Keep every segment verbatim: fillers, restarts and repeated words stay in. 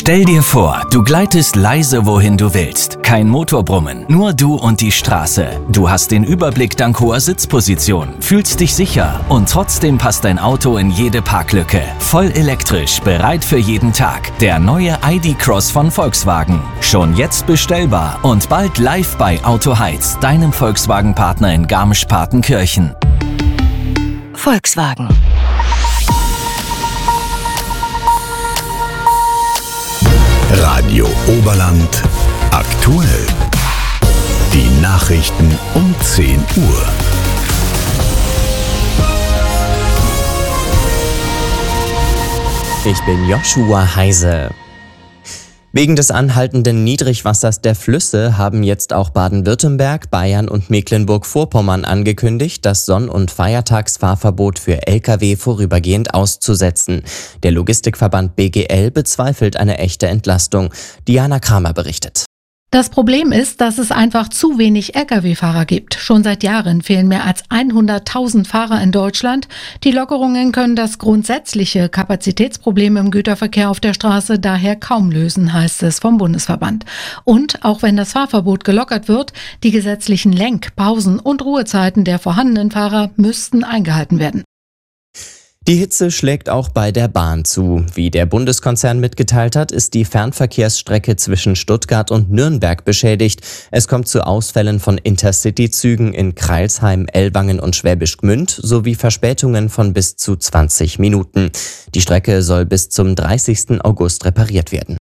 Stell dir vor, du gleitest leise wohin du willst. Kein Motorbrummen, nur du und die Straße. Du hast den Überblick dank hoher Sitzposition, fühlst dich sicher und trotzdem passt dein Auto in jede Parklücke. Voll elektrisch, bereit für jeden Tag. Der neue I D Cross von Volkswagen. Schon jetzt bestellbar und bald live bei Auto Heiz, deinem Volkswagen-Partner in Garmisch-Partenkirchen. Volkswagen. Radio Oberland aktuell. Die Nachrichten um zehn Uhr. Ich bin Joshua Heise. Wegen des anhaltenden Niedrigwassers der Flüsse haben jetzt auch Baden-Württemberg, Bayern und Mecklenburg-Vorpommern angekündigt, das Sonn- und Feiertagsfahrverbot für L K W vorübergehend auszusetzen. Der Logistikverband B G L bezweifelt eine echte Entlastung. Diana Kramer berichtet. Das Problem ist, dass es einfach zu wenig L K W-Fahrer gibt. Schon seit Jahren fehlen mehr als hunderttausend Fahrer in Deutschland. Die Lockerungen können das grundsätzliche Kapazitätsproblem im Güterverkehr auf der Straße daher kaum lösen, heißt es vom Bundesverband. Und auch wenn das Fahrverbot gelockert wird, die gesetzlichen Lenk-, Pausen- und Ruhezeiten der vorhandenen Fahrer müssten eingehalten werden. Die Hitze schlägt auch bei der Bahn zu. Wie der Bundeskonzern mitgeteilt hat, ist die Fernverkehrsstrecke zwischen Stuttgart und Nürnberg beschädigt. Es kommt zu Ausfällen von Intercity-Zügen in Crailsheim, Ellwangen und Schwäbisch Gmünd sowie Verspätungen von bis zu zwanzig Minuten. Die Strecke soll bis zum dreißigsten August repariert werden.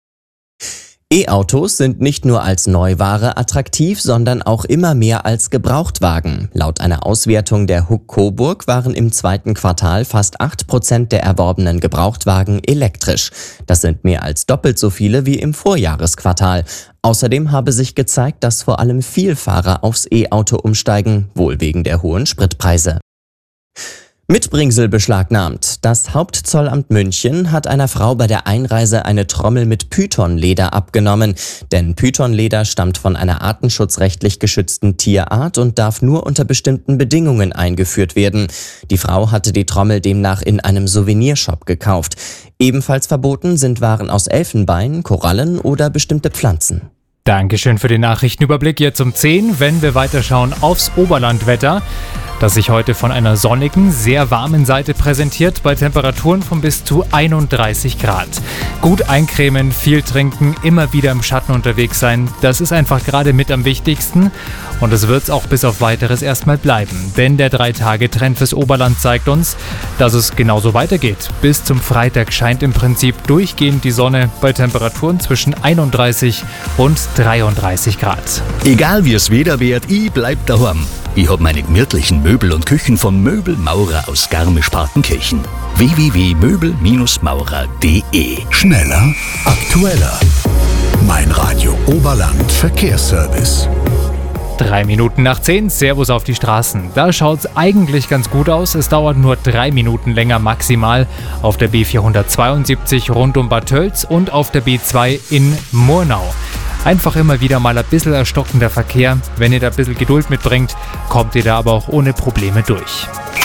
E-Autos sind nicht nur als Neuware attraktiv, sondern auch immer mehr als Gebrauchtwagen. Laut einer Auswertung der H U K Coburg waren im zweiten Quartal fast acht Prozent der erworbenen Gebrauchtwagen elektrisch. Das sind mehr als doppelt so viele wie im Vorjahresquartal. Außerdem habe sich gezeigt, dass vor allem Vielfahrer aufs E-Auto umsteigen, wohl wegen der hohen Spritpreise. Mitbringsel beschlagnahmt. Das Hauptzollamt München hat einer Frau bei der Einreise eine Trommel mit Pythonleder abgenommen. Denn Pythonleder stammt von einer artenschutzrechtlich geschützten Tierart und darf nur unter bestimmten Bedingungen eingeführt werden. Die Frau hatte die Trommel demnach in einem Souvenirshop gekauft. Ebenfalls verboten sind Waren aus Elfenbein, Korallen oder bestimmte Pflanzen. Dankeschön für den Nachrichtenüberblick. Jetzt um zehn, wenn wir weiterschauen aufs Oberlandwetter, das sich heute von einer sonnigen, sehr warmen Seite präsentiert, bei Temperaturen von bis zu einunddreißig Grad. Gut eincremen, viel trinken, immer wieder im Schatten unterwegs sein, das ist einfach gerade mit am wichtigsten. Und es wird es auch bis auf Weiteres erstmal bleiben. Denn der drei-Tage-Trend fürs Oberland zeigt uns, dass es genauso weitergeht. Bis zum Freitag scheint im Prinzip durchgehend die Sonne bei Temperaturen zwischen einunddreißig und dreiunddreißig Grad. Egal wie es Wetter wird, ich bleib daheim. Ich hab meine gemütlichen Möbel und Küchen vom Möbelmaurer aus Garmisch-Partenkirchen. w w w punkt möbel maurer punkt d e. Schneller, aktueller. Mein Radio Oberland Verkehrsservice. Drei Minuten nach zehn, Servus auf die Straßen. Da schaut's eigentlich ganz gut aus. Es dauert nur drei Minuten länger maximal auf der B vierhundertzweiundsiebzig rund um Bad Tölz und auf der B zwei in Murnau. Einfach immer wieder mal ein bisschen erstockender Verkehr. Wenn ihr da ein bisschen Geduld mitbringt, kommt ihr da aber auch ohne Probleme durch.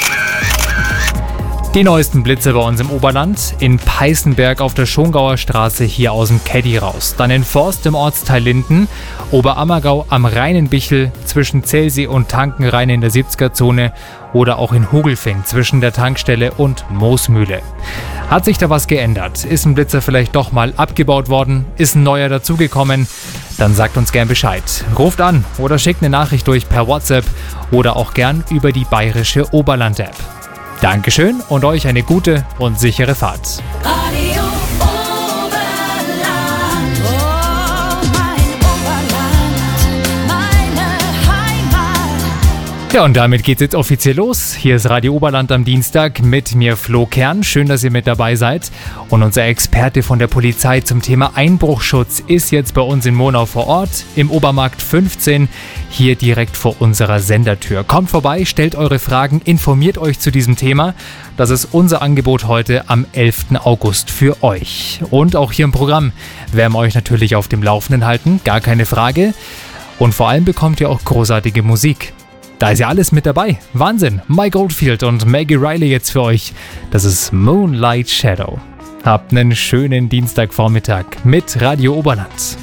Die neuesten Blitze bei uns im Oberland. In Peißenberg auf der Schongauer Straße hier aus dem Caddy raus. Dann in Forst im Ortsteil Linden. Oberammergau am Rheinenbichel zwischen Zellsee und Tankenrhein in der siebziger-Zone. Oder auch in Hogelfing zwischen der Tankstelle und Moosmühle. Hat sich da was geändert? Ist ein Blitzer vielleicht doch mal abgebaut worden? Ist ein neuer dazugekommen? Dann sagt uns gern Bescheid. Ruft an oder schickt eine Nachricht durch per WhatsApp oder auch gern über die bayerische Oberland-App. Dankeschön und euch eine gute und sichere Fahrt. Radio Oberland, oh mein Oberland, meine Heimat. Ja, und damit geht's jetzt offiziell los. Hier ist Radio Oberland am Dienstag mit mir Flo Kern. Schön, dass ihr mit dabei seid. Und unser Experte von der Polizei zum Thema Einbruchschutz ist jetzt bei uns in Murnau vor Ort, im Obermarkt fünfzehn, hier direkt vor unserer Sendertür. Kommt vorbei, stellt eure Fragen, informiert euch zu diesem Thema. Das ist unser Angebot heute am elften August für euch. Und auch hier im Programm werden wir euch natürlich auf dem Laufenden halten, gar keine Frage. Und vor allem bekommt ihr auch großartige Musik. Da ist ja alles mit dabei. Wahnsinn. Mike Oldfield und Maggie Riley jetzt für euch. Das ist Moonlight Shadow. Habt einen schönen Dienstagvormittag mit Radio Oberland.